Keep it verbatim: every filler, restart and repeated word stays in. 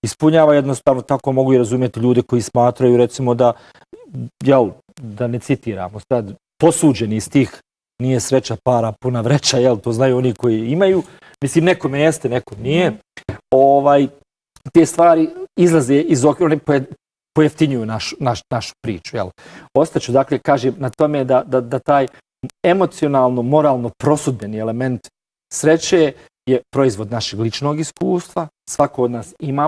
ispunjava, jednostavno tako mogu i razumjeti ljude koji smatraju recimo da, jel, da ne citiramo sad, posuđeni iz tih nije sreća para puna vreća, jel, to znaju oni koji imaju. Mislim, nekome jeste, nekom nije. Ovaj, te stvari izlaze iz okvira, pojeftinjuju naš, naš, našu priču. Jel. Ostaću, dakle, kažem na tome da, da, da taj emocionalno, moralno prosudbeni element sreće je proizvod našeg ličnog iskustva. Svako od nas ima